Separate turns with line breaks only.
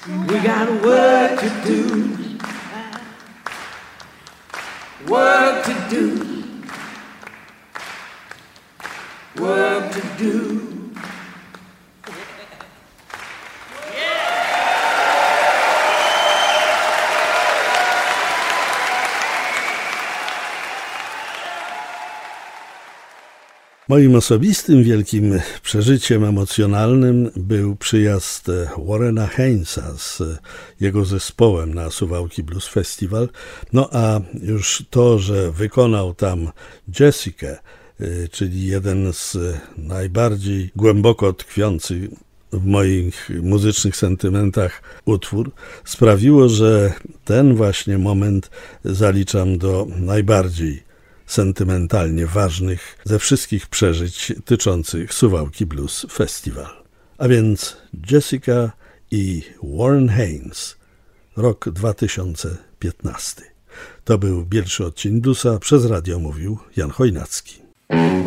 We got work to do. Work to do. Work to do.
Moim osobistym wielkim przeżyciem emocjonalnym był przyjazd Warrena Hainesa z jego zespołem na Suwałki Blues Festival. No a już to, że wykonał tam Jessica, czyli jeden z najbardziej głęboko tkwiących w moich muzycznych sentymentach utwór, sprawiło, że ten właśnie moment zaliczam do najbardziej sentymentalnie ważnych ze wszystkich przeżyć tyczących Suwałki Blues Festival. A więc Jessica i Warren Haynes, rok 2015. To był pierwszy odcinek Bluesa, przez radio mówił Jan Chojnacki.